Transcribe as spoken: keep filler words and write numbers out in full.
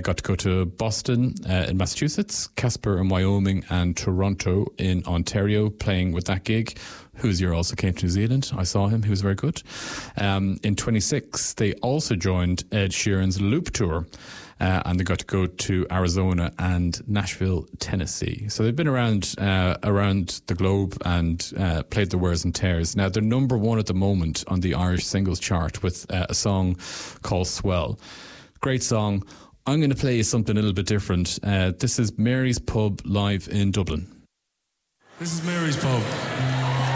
got to go to Boston uh, in Massachusetts, Casper in Wyoming, and Toronto in Ontario, playing with that gig. Hoosier also came to New Zealand. I saw him. He was very good. Um, in twenty-six, they also joined Ed Sheeran's Loop Tour. Uh, and they got to go to Arizona and Nashville, Tennessee. So they've been around uh, around the globe and uh, played the wears and tears. Now, they're number one at the moment on the Irish singles chart with uh, a song called Swell. Great song. I'm going to play you something a little bit different. Uh, this is Mary's Pub live in Dublin. This is Mary's Pub.